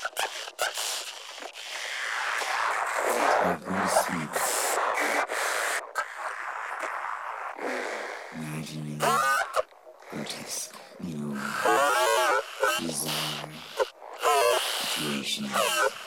I go to sleep, imagining grotesque, desire situations.